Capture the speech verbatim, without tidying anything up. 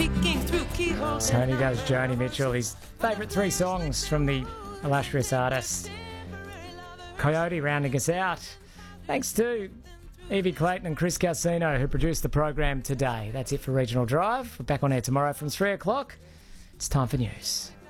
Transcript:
peeking through keyholes. Tony does Joni Mitchell, his favourite three songs from the illustrious artist. Coyote rounding us out. Thanks to Evie Clayton and Chris Calcino, who produced the program today. That's it for Regional Drive. We're back on air tomorrow from three o'clock. It's time for news.